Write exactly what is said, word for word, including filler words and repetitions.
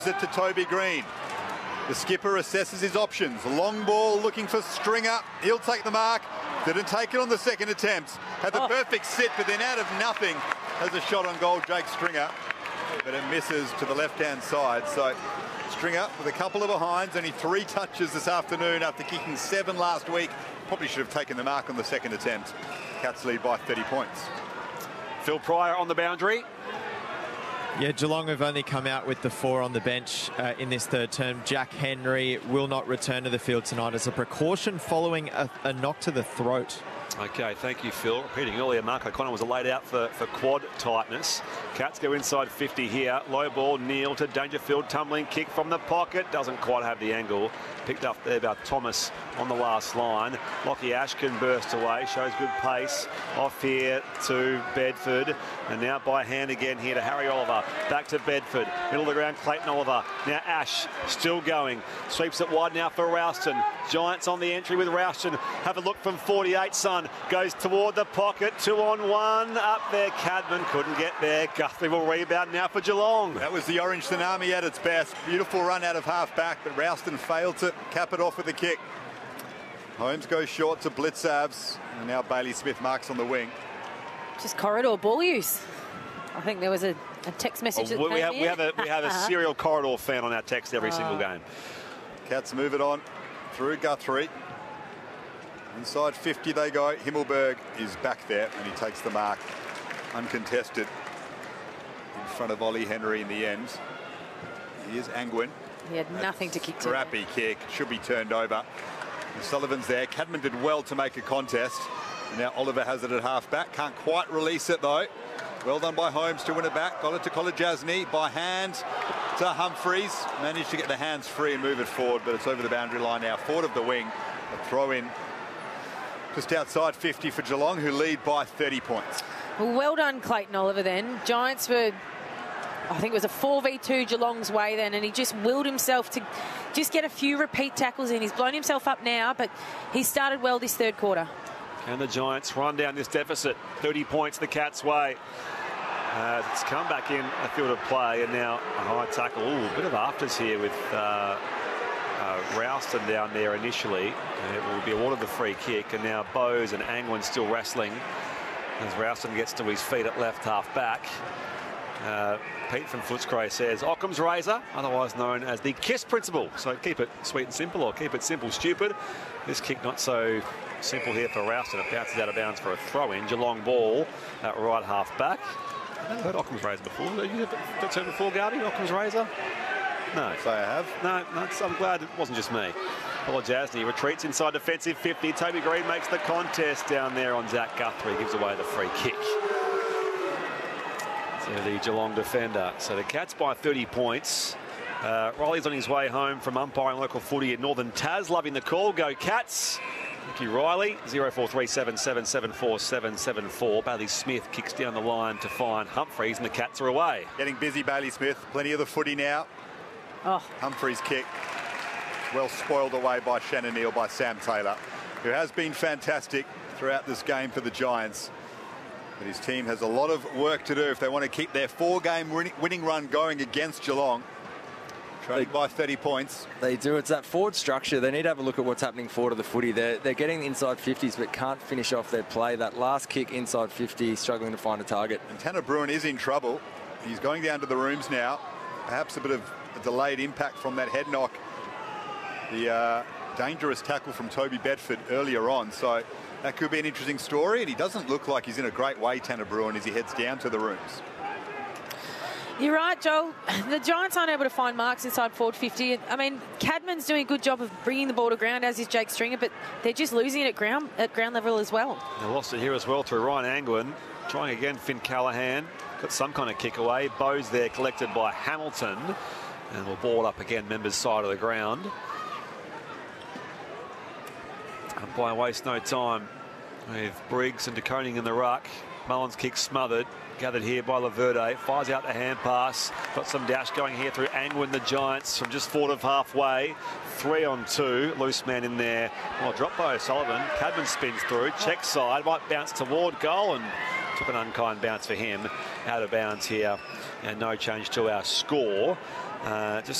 It to Toby Green. The skipper assesses his options. Long ball looking for Stringer. He'll take the mark. Didn't take it on the second attempt. Had the oh. perfect sit, but then out of nothing has a shot on goal, Jake Stringer. But it misses to the left-hand side. So Stringer with a couple of behinds, only three touches this afternoon after kicking seven last week. Probably should have taken the mark on the second attempt. Cats lead by thirty points. Phil Pryor on the boundary. Yeah, Geelong have only come out with the four on the bench uh, in this third term. Jack Henry will not return to the field tonight as a precaution following a, a knock to the throat. Okay, thank you, Phil. Repeating earlier, Mark O'Connor was laid out for, for quad tightness. Cats go inside fifty here. Low ball, Neal to Dangerfield. Tumbling kick from the pocket. Doesn't quite have the angle. Picked up there by Thomas on the last line. Lockie Ashkin bursts away. Shows good pace. Off here to Bedford. And now by hand again here to Harry Oliver. Back to Bedford. Middle of the ground, Clayton Oliver. Now Ash still going. Sweeps it wide now for Rouston. Giants on the entry with Rouston. Have a look from forty-eight, Son. Goes toward the pocket. Two on one. Up there, Cadman couldn't get there. Guthrie will rebound now for Geelong. That was the Orange Tsunami at its best. Beautiful run out of half back, but Rouston failed to cap it off with a kick. Holmes goes short to Blitzavs. And now Bailey Smith marks on the wing. Just corridor ball use. I think there was a, a text message. Oh, that we, came have, in. we have a we have a serial corridor fan on our text every oh. single game. Cats move it on through Guthrie. Inside fifty they go. Himmelberg is back there and he takes the mark uncontested in front of Ollie Henry in the end. Here's Angwin. He had nothing That's to kick to. Crappy kick. Should be turned over. And Sullivan's there. Cadman did well to make a contest. And now Oliver has it at half back. Can't quite release it though. Well done by Holmes to win it back. Got it to Kolodjasny by hand to Humphreys. Managed to get the hands free and move it forward, but it's over the boundary line now. Forward of the wing. A throw in just outside fifty for Geelong, who lead by thirty points. Well, well done, Clayton Oliver then. Giants were, I think it was a four v two Geelong's way then, and he just willed himself to just get a few repeat tackles in. He's blown himself up now, but he started well this third quarter. And the Giants run down this deficit. thirty points the Cats' way. Uh, it's come back in a field of play, and now a high tackle. Ooh, a bit of afters here with uh, uh, Rouston down there initially. And it will be awarded the free kick, and now Bowes and Angwin still wrestling as Rouston gets to his feet at left half back. Uh, Pete from Footscray says Occam's razor, otherwise known as the KISS principle. So keep it sweet and simple, or keep it simple stupid. This kick not so simple here for Rouston. It bounces out of bounds for a throw-in. Geelong ball at right half back. I've never heard Occam's razor before. Have you heard that term before, Gardy? Occam's razor? No. So I have. No, no, I'm glad it wasn't just me. Kolodjasny retreats inside defensive fifty. Toby Green makes the contest down there on Zach Guthrie. Gives away the free kick to the Geelong defender. So the Cats by thirty points. Uh, Riley's on his way home from umpiring local footy in Northern Tas. Loving the call. Go Cats. Thank you, Riley. zero four three seven seven seven four seven seven four. Bailey Smith kicks down the line to find Humphreys, and the Cats are away. Getting busy, Bailey Smith. Plenty of the footy now. Oh. Humphreys kick. Well spoiled away by Shannon Neal by Sam Taylor, who has been fantastic throughout this game for the Giants. But his team has a lot of work to do if they want to keep their four-game winning run going against Geelong. Trailing by thirty points. They do. It's that forward structure. They need to have a look at what's happening forward of the footy. They're, they're getting the inside fifties but can't finish off their play. That last kick inside fifty, struggling to find a target. And Tanner Bruin is in trouble. He's going down to the rooms now. Perhaps a bit of a delayed impact from that head knock. The uh, dangerous tackle from Toby Bedford earlier on. So that could be an interesting story. And he doesn't look like he's in a great way, Tanner Bruin, as he heads down to the rooms. You're right, Joel. The Giants aren't able to find marks inside forward fifty. I mean, Cadman's doing a good job of bringing the ball to ground, as is Jake Stringer, but they're just losing it at ground at ground level as well. They lost it here as well through Ryan Angwin. Trying again, Finn Callahan. Got some kind of kick away. Bowes there collected by Hamilton. And we'll ball up again, members' side of the ground. Umpire waste no time with Briggs and De Koning in the ruck. Mullins kick smothered. Gathered here by Laverde. Fires out the hand pass. Got some dash going here through Angwin, the Giants, from just forward of halfway. Three on two. Loose man in there. Well, dropped by O'Sullivan. Cadman spins through. Check side. Might bounce toward goal and took an unkind bounce for him. Out of bounds here. And no change to our score. Uh, just